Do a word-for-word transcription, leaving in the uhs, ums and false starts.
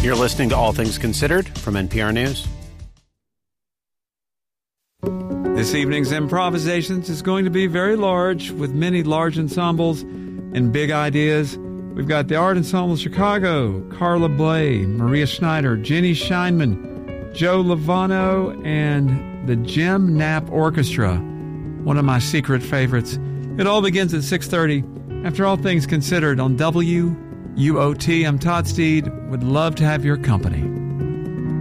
You're listening to All Things Considered from N P R News. This evening's improvisations is going to be very large, with many large ensembles and big ideas. We've got the Art Ensemble Chicago, Carla Bley, Maria Schneider, Jenny Scheinman, Joe Lovano, and the Jim Knapp Orchestra, one of my secret favorites. It all begins at six thirty. After All Things Considered on W U O T, I'm Todd Steed. Would love to have your company.